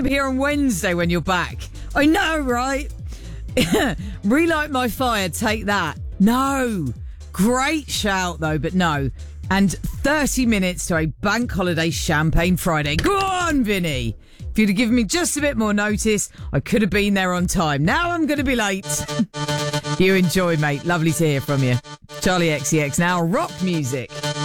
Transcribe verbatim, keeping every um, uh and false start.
I'm here on Wednesday when you're back. I know, right? Relight my fire, take that. No. Great shout, though, but no. And thirty minutes to a bank holiday champagne Friday. Go on, Vinny. If you'd have given me just a bit more notice, I could have been there on time. Now I'm going to be late. You enjoy, mate. Lovely to hear from you. Charlie X C X now, rock music.